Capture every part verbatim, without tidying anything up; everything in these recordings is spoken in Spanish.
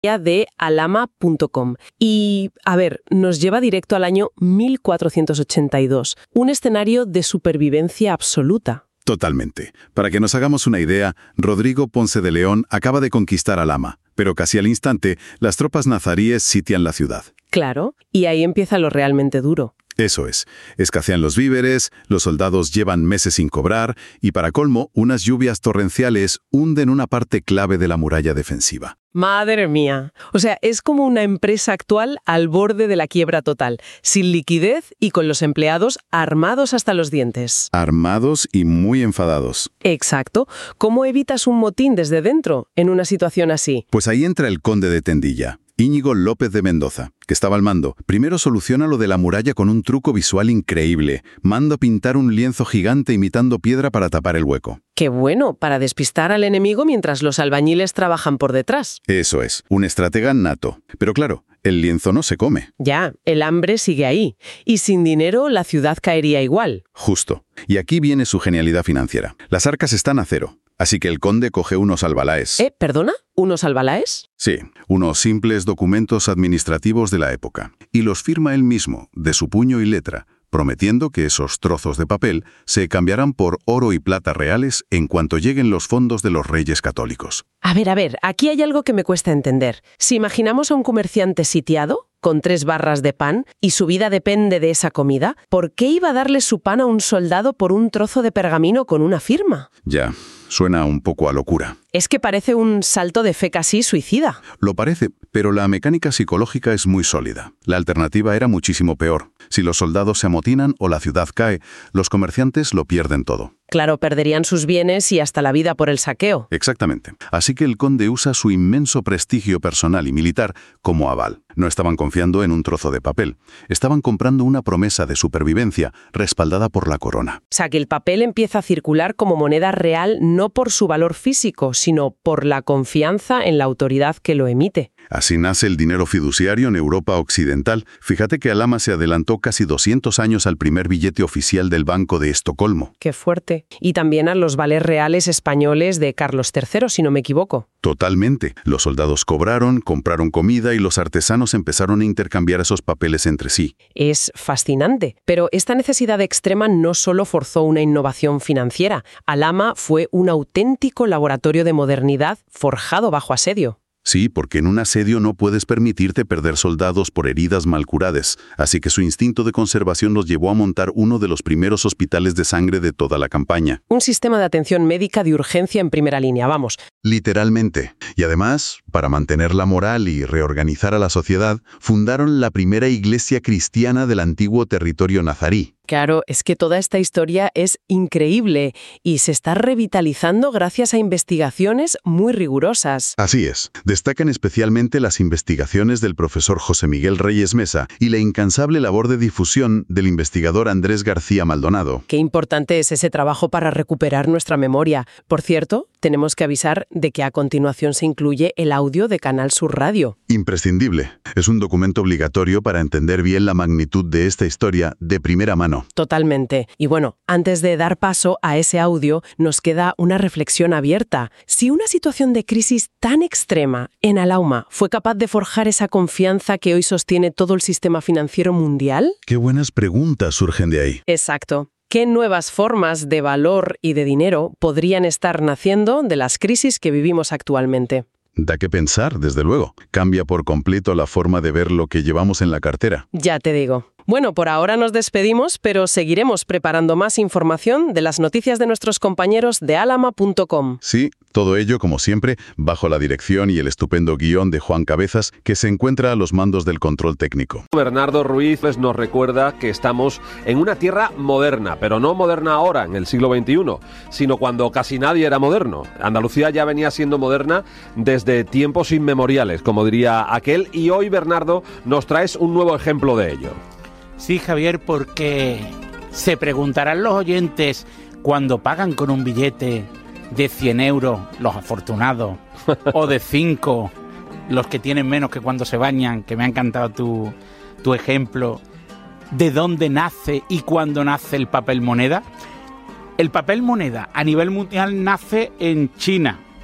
de alama punto com. Y, a ver, nos lleva directo al año mil cuatrocientos ochenta y dos, un escenario de supervivencia absoluta. Totalmente. Para que nos hagamos una idea, Rodrigo Ponce de León acaba de conquistar Alhama, pero casi al instante, las tropas nazaríes sitian la ciudad. Claro, y ahí empieza lo realmente duro. Eso es. Escasean los víveres, los soldados llevan meses sin cobrar y, para colmo, unas lluvias torrenciales hunden una parte clave de la muralla defensiva. Madre mía. O sea, es como una empresa actual al borde de la quiebra total, sin liquidez y con los empleados armados hasta los dientes. Armados y muy enfadados. Exacto. ¿Cómo evitas un motín desde dentro en una situación así? Pues ahí entra el conde de Tendilla, Íñigo López de Mendoza, que estaba al mando. Primero soluciona lo de la muralla con un truco visual increíble. Manda pintar un lienzo gigante imitando piedra para tapar el hueco. ¡Qué bueno! Para despistar al enemigo mientras los albañiles trabajan por detrás. Eso es, un estratega nato. Pero claro, el lienzo no se come. Ya, el hambre sigue ahí. Y sin dinero la ciudad caería igual. Justo. Y aquí viene su genialidad financiera. Las arcas están a cero. Así que el conde coge unos albalaes. ¿Eh? ¿Perdona? ¿Unos albalaes? Sí, unos simples documentos administrativos de la época. Y los firma él mismo, de su puño y letra, prometiendo que esos trozos de papel se cambiarán por oro y plata reales en cuanto lleguen los fondos de los reyes católicos. A ver, a ver, aquí hay algo que me cuesta entender. Si imaginamos a un comerciante sitiado, con tres barras de pan, y su vida depende de esa comida, ¿por qué iba a darle su pan a un soldado por un trozo de pergamino con una firma? Ya, suena un poco a locura. Es que parece un salto de fe casi suicida. Lo parece, pero la mecánica psicológica es muy sólida. La alternativa era muchísimo peor. Si los soldados se amotinan o la ciudad cae, los comerciantes lo pierden todo. Claro, perderían sus bienes y hasta la vida por el saqueo. Exactamente. Así que el conde usa su inmenso prestigio personal y militar como aval. No estaban confiando en un trozo de papel. Estaban comprando una promesa de supervivencia respaldada por la corona. O sea, que el papel empieza a circular como moneda real no por su valor físico, sino por la confianza en la autoridad que lo emite. Así nace el dinero fiduciario en Europa occidental. Fíjate que Alhama se adelantó casi doscientos años al primer billete oficial del Banco de Estocolmo. ¡Qué fuerte! Y también a los vales reales españoles de Carlos tercero, si no me equivoco. Totalmente. Los soldados cobraron, compraron comida y los artesanos empezaron a intercambiar esos papeles entre sí. Es fascinante. Pero esta necesidad extrema no solo forzó una innovación financiera. Alhama fue un auténtico laboratorio de modernidad forjado bajo asedio. Sí, porque en un asedio no puedes permitirte perder soldados por heridas mal curadas, así que su instinto de conservación los llevó a montar uno de los primeros hospitales de sangre de toda la campaña. Un sistema de atención médica de urgencia en primera línea, vamos. Literalmente. Y además, para mantener la moral y reorganizar a la sociedad, fundaron la primera iglesia cristiana del antiguo territorio nazarí. Claro, es que toda esta historia es increíble y se está revitalizando gracias a investigaciones muy rigurosas. Así es. Destacan especialmente las investigaciones del profesor José Miguel Reyes Mesa y la incansable labor de difusión del investigador Andrés García Maldonado. Qué importante es ese trabajo para recuperar nuestra memoria. Por cierto, tenemos que avisar de que a continuación se incluye el audio de Canal Sur Radio. Imprescindible. Es un documento obligatorio para entender bien la magnitud de esta historia de primera mano. Totalmente. Y bueno, antes de dar paso a ese audio, nos queda una reflexión abierta. Si una situación de crisis tan extrema en Alhama fue capaz de forjar esa confianza que hoy sostiene todo el sistema financiero mundial... Qué buenas preguntas surgen de ahí. Exacto. ¿Qué nuevas formas de valor y de dinero podrían estar naciendo de las crisis que vivimos actualmente? Da que pensar, desde luego. Cambia por completo la forma de ver lo que llevamos en la cartera. Ya te digo. Bueno, por ahora nos despedimos, pero seguiremos preparando más información de las noticias de nuestros compañeros de alama punto com. Sí, todo ello, como siempre, bajo la dirección y el estupendo guión de Juan Cabezas, que se encuentra a los mandos del control técnico. Bernardo Ruiz nos recuerda que estamos en una tierra moderna, pero no moderna ahora, en el siglo veintiuno, sino cuando casi nadie era moderno. Andalucía ya venía siendo moderna desde tiempos inmemoriales, como diría aquel, y hoy, Bernardo, nos traes un nuevo ejemplo de ello. Sí, Javier, porque se preguntarán los oyentes cuando pagan con un billete de cien euros los afortunados o de cinco los que tienen menos que cuando se bañan, que me ha encantado tu, tu ejemplo, ¿de dónde nace y cuándo nace el papel moneda? El papel moneda a nivel mundial nace en China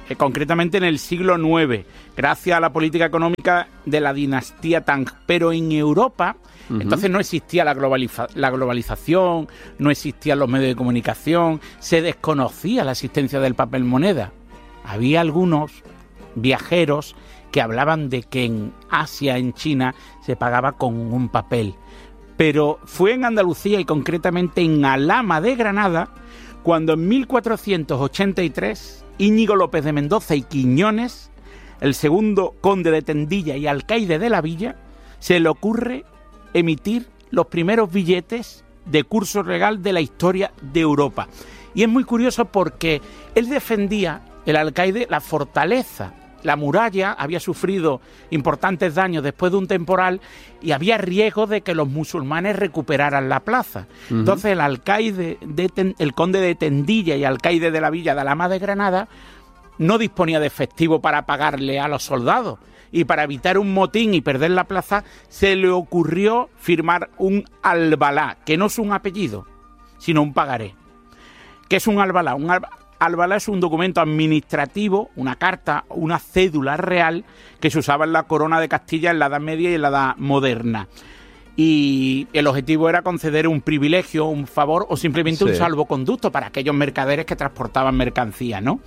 eh, concretamente en el siglo nueve, gracias a la política económica de la dinastía Tang. Pero en Europa, uh-huh. entonces no existía la, globaliza- la globalización, no existían los medios de comunicación, se desconocía la existencia del papel moneda. Había algunos viajeros que hablaban de que en Asia, en China, se pagaba con un papel. Pero fue en Andalucía y concretamente en Alhama de Granada cuando en mil cuatrocientos ochenta y tres Íñigo López de Mendoza y Quiñones, el segundo conde de Tendilla y alcaide de la villa, se le ocurre emitir los primeros billetes de curso legal de la historia de Europa. Y es muy curioso porque él defendía, el alcaide, la fortaleza. La muralla había sufrido importantes daños después de un temporal y había riesgo de que los musulmanes recuperaran la plaza. Uh-huh. Entonces el alcaide, de Ten, el conde de Tendilla y alcaide de la villa de Alhama de Granada no disponía de efectivo para pagarle a los soldados. Y para evitar un motín y perder la plaza, se le ocurrió firmar un albalá, que no es un apellido, sino un pagaré. ¿Qué es un albalá? Un albalá Albalá es un documento administrativo, una carta, una cédula real que se usaba en la corona de Castilla en la Edad Media y en la Edad Moderna. Y el objetivo era conceder un privilegio, un favor o simplemente sí. un salvoconducto para aquellos mercaderes que transportaban mercancía, ¿no?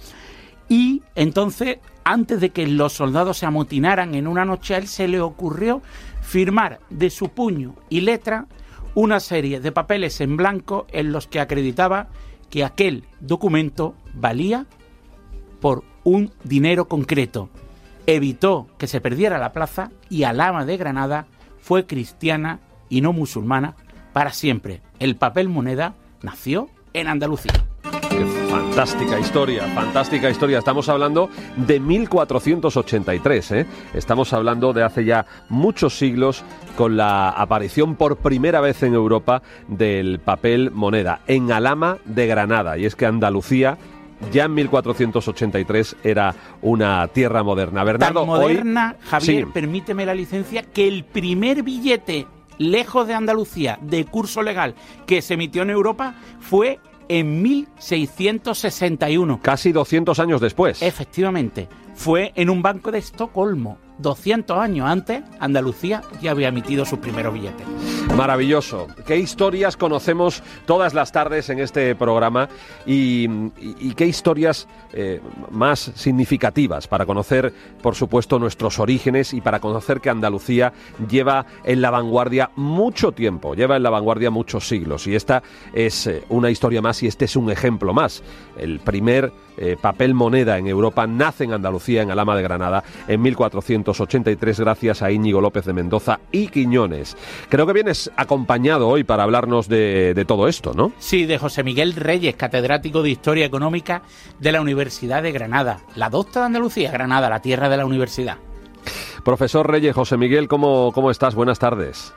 Y entonces, antes de que los soldados se amotinaran en una noche, a él se le ocurrió firmar de su puño y letra una serie de papeles en blanco en los que acreditaba que aquel documento valía por un dinero concreto. Evitó que se perdiera la plaza y Alhama de Granada fue cristiana y no musulmana para siempre. El papel moneda nació en Andalucía. Qué fantástica historia, fantástica historia. Estamos hablando de mil cuatrocientos ochenta y tres, ¿eh? Estamos hablando de hace ya muchos siglos, con la aparición por primera vez en Europa del papel moneda en Alhama de Granada. Y es que Andalucía ya en mil cuatrocientos ochenta y tres era una tierra moderna. Bernardo, tan moderna, hoy... Javier, sí. permíteme la licencia, que el primer billete lejos de Andalucía de curso legal que se emitió en Europa fue en mil seiscientos sesenta y uno. Casi doscientos años después. Efectivamente. Fue en un banco de Estocolmo. doscientos años antes, Andalucía ya había emitido sus primeros billetes. Maravilloso. Qué historias conocemos todas las tardes en este programa y, y, y qué historias eh, más significativas para conocer, por supuesto, nuestros orígenes y para conocer que Andalucía lleva en la vanguardia mucho tiempo, lleva en la vanguardia muchos siglos. Y esta es eh, una historia más y este es un ejemplo más. El primer eh, papel moneda en Europa nace en Andalucía, en Alhama de Granada, en mil cuatrocientos ochenta y tres, gracias a Íñigo López de Mendoza y Quiñones. Creo que vienes acompañado hoy para hablarnos de, de todo esto, ¿no? Sí, de José Miguel Reyes, catedrático de Historia Económica de la Universidad de Granada. La docta de Andalucía, Granada, la tierra de la universidad. Profesor Reyes, José Miguel, ¿cómo, cómo estás? Buenas tardes.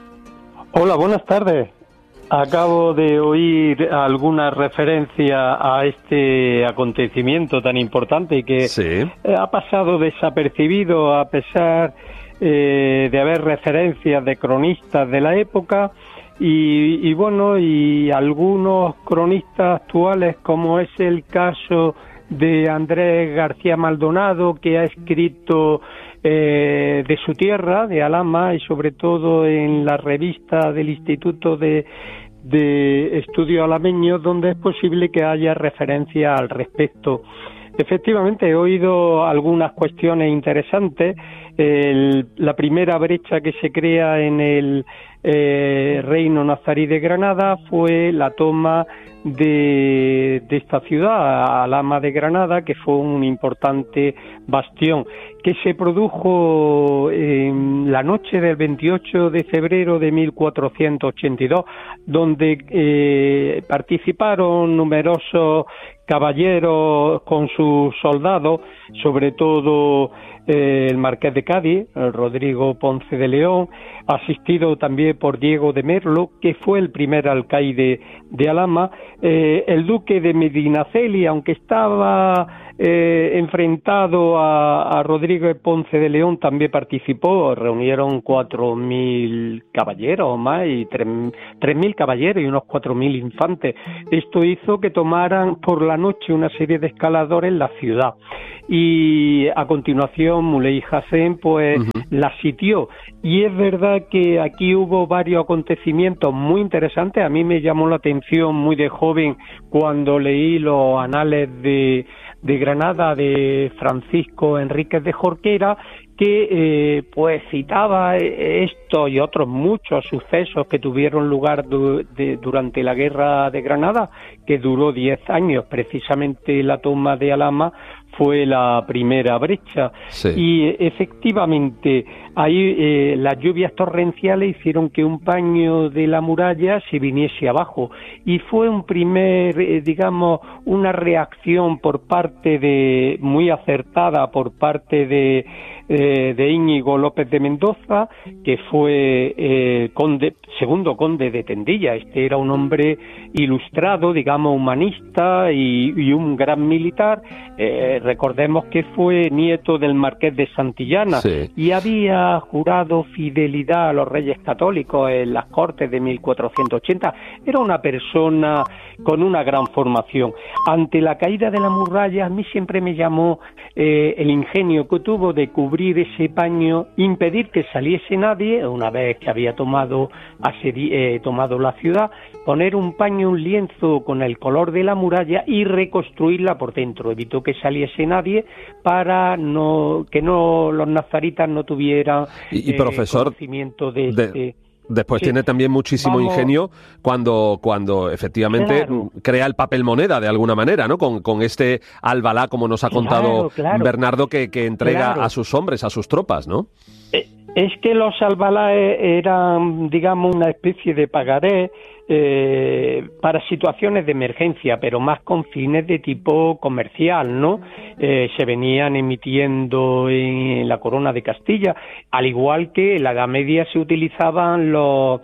Hola, buenas tardes. Acabo de oír alguna referencia a este acontecimiento tan importante y que sí. ha pasado desapercibido a pesar eh, de haber referencias de cronistas de la época y, y bueno, y algunos cronistas actuales, como es el caso de Andrés García Maldonado, que ha escrito eh, de su tierra, de Alhama, y sobre todo en la revista del Instituto de, de Estudios Alameños, donde es posible que haya referencia al respecto. Efectivamente, he oído algunas cuestiones interesantes. El, la primera brecha que se crea en el eh, reino nazarí de Granada fue la toma de, de esta ciudad, Alhama de Granada, que fue un importante bastión, que se produjo en la noche del veintiocho de febrero de mil cuatrocientos ochenta y dos, donde eh, participaron numerosos caballeros con sus soldados, sobre todo eh, el marqués de Cádiz, Rodrigo Ponce de León, asistido también por Diego de Merlo, que fue el primer alcaide de Alhama, eh, el duque de Medinaceli, aunque estaba eh, enfrentado a, a Rodrigo Ponce de León, también participó. Reunieron cuatro mil caballeros o más y tres mil caballeros y unos cuatro mil infantes. Esto hizo que tomaran por la noche una serie de escaladores en la ciudad, y a continuación Muley Hassen pues uh-huh. la sitió. Y es verdad que aquí hubo varios acontecimientos muy interesantes. A mí me llamó la atención muy de joven cuando leí los anales de, de Granada de Francisco Enríquez de Jorquera, que eh, pues citaba esto y otros muchos sucesos que tuvieron lugar du- de, durante la guerra de Granada, que duró diez años. Precisamente la toma de Alhama fue la primera brecha. Sí. Y efectivamente ahí eh, las lluvias torrenciales hicieron que un paño de la muralla se viniese abajo, y fue un primer, eh, digamos, una reacción por parte de, muy acertada por parte de Eh, de Íñigo López de Mendoza, que fue eh, conde, segundo conde de Tendilla. Este era un hombre ilustrado, digamos, humanista y, y un gran militar. Eh, recordemos que fue nieto del marqués de Santillana, sí. y había jurado fidelidad a los reyes católicos en las Cortes de mil cuatrocientos ochenta. Era una persona con una gran formación. Ante la caída de la muralla, a mí siempre me llamó eh, el ingenio que tuvo de cubrir ese paño, impedir que saliese nadie, una vez que había tomado, asedi- eh, tomado la ciudad, poner un paño, un lienzo con el color de la muralla y reconstruirla por dentro. Evitó que saliese nadie para no que no los nazaritas no tuvieran y, y profesor, eh, conocimiento de, de... este... Después sí. tiene también muchísimo Vamos. ingenio cuando, cuando efectivamente claro. crea el papel moneda de alguna manera, ¿no? Con, con este Albalá, como nos ha contado claro, claro. Bernardo, que, que entrega claro. a sus hombres, a sus tropas, ¿no? Es que los Albalá eran, digamos, una especie de pagaré eh, para situaciones de emergencia, pero más con fines de tipo comercial, ¿no? Eh, se venían emitiendo en la Corona de Castilla, al igual que en la Edad Media se utilizaban los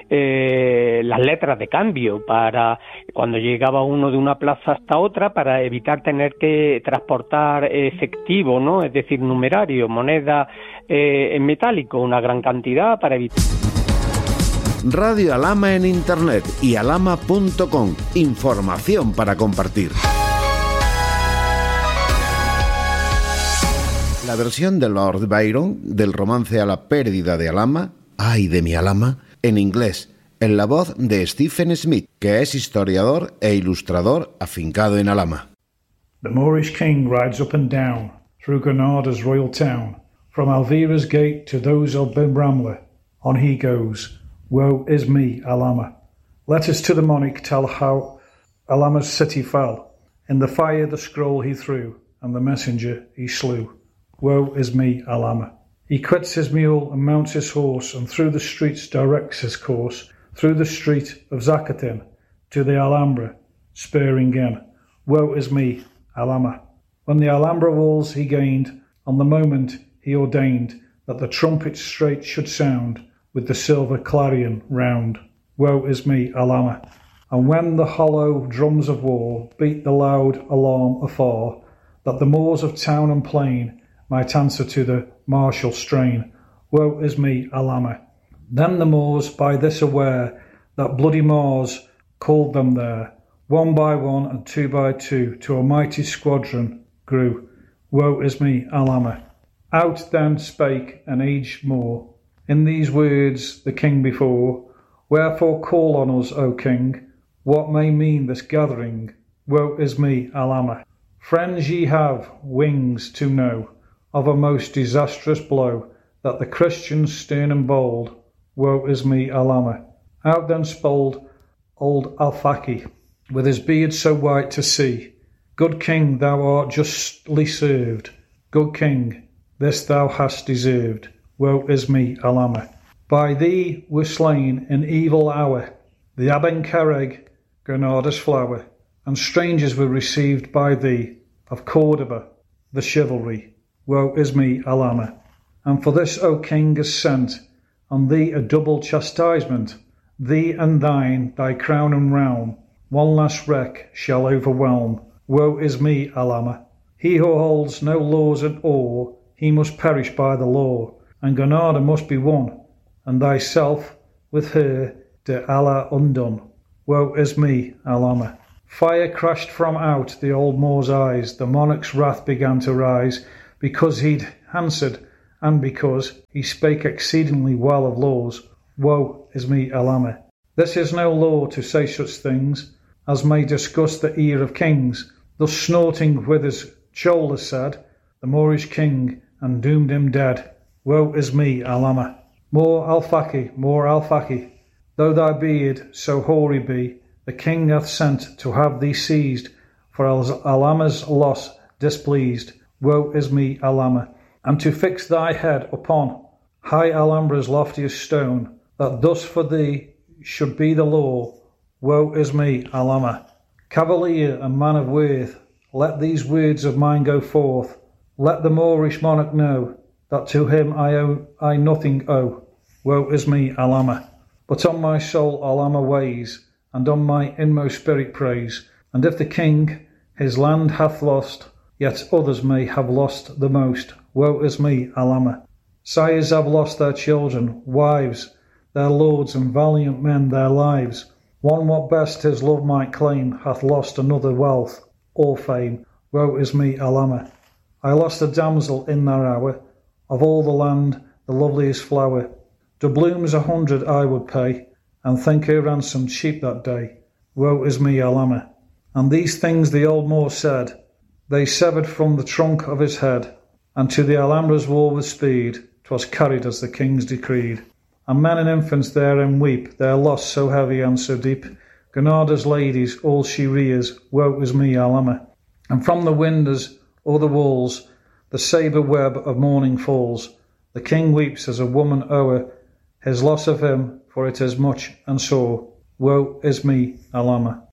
Eh, las letras de cambio para cuando llegaba uno de una plaza hasta otra, para evitar tener que transportar efectivo, ¿no? Es decir, numerario, moneda eh, en metálico, una gran cantidad para evitar. Radio Alhama en internet y alhama punto com. Información para compartir. La versión de Lord Byron del romance A la pérdida de Alhama, Ay de mi Alhama, en inglés, en la voz de Stephen Smith, que es historiador e ilustrador afincado en Alhama. The Moorish king rides up and down through Granada's royal town, from Alvira's gate to those of Bimramla. On he goes, woe is me, Alhama. Let us to the monarch tell how Alhama's city fell. In the fire the scroll he threw, and the messenger he slew. Woe is me, Alhama. He quits his mule and mounts his horse, and through the streets directs his course, through the street of Zacatin to the Alhambra, spurring in. Woe is me, Alhama. When the Alhambra walls he gained, on the moment he ordained that the trumpet straight should sound with the silver clarion round. Woe is me, Alhama. And when the hollow drums of war beat the loud alarm afar, that the Moors of town and plain might answer to the martial strain. Woe is me, Alhama. Then the Moors, by this aware, that bloody Mars called them there, one by one and two by two, to a mighty squadron grew. Woe is me, Alhama. Out then spake an aged Moor, in these words the king before, wherefore call on us, O king? What may mean this gathering? Woe is me, Alhama. Friends ye have, wings to know, of a most disastrous blow, that the Christians stern and bold, woe is me, Alhama. Out then spoiled old Alfaki, with his beard so white to see. Good king, thou art justly served. Good king, this thou hast deserved. Woe is me, Alhama. By thee were slain in evil hour the Abenkereg, Granada's flower, and strangers were received by thee of Cordoba, the chivalry. woe is me, Alama. And for this, O king, is sent on thee a double chastisement, thee and thine, thy crown and realm, one last wreck shall overwhelm. Woe is me, Alama. He who holds no laws at all, he must perish by the law, and Granada must be won, and thyself with her de Allah undone. Woe is me, Alama. Fire crashed from out the old Moor's eyes, the monarch's wrath began to rise, because he'd answered, and because he spake exceedingly well of laws. Woe is me, Alama. This is no law to say such things as may disgust the ear of kings. Thus snorting with his shoulder said the Moorish king, and doomed him dead. Woe is me, Alama. More Alfaqui, more Alfaqui, though thy beard so hoary be, the king hath sent to have thee seized, for Alama's loss displeased. Woe is me, Alama. And to fix thy head upon high Alhambra's loftiest stone, that thus for thee should be the law. Woe is me, Alama. Cavalier and man of worth, let these words of mine go forth. Let the Moorish monarch know that to him I owe I nothing owe. Woe is me, Alama. But on my soul Alama weighs, and on my inmost spirit praise. And if the king his land hath lost, yet others may have lost the most. Woe is me, Alama. Sires have lost their children, wives, their lords, and valiant men their lives. One what best his love might claim hath lost another wealth or fame. Woe is me, Alama. I lost a damsel in that hour, of all the land the loveliest flower. Doubloons a hundred I would pay, and think her ransom cheap that day. Woe is me, Alama. And these things the old Moor said, they severed from the trunk of his head, and to the Alhambra's wall with speed 'twas carried as the kings decreed. And men and infants therein weep, their loss so heavy and so deep. Granada's ladies, all she rears, woe is me, Alama. And from the windows or the walls, the sabre web of mourning falls. The king weeps as a woman o'er his loss of him, for it is much and sore. Woe is me, Alama.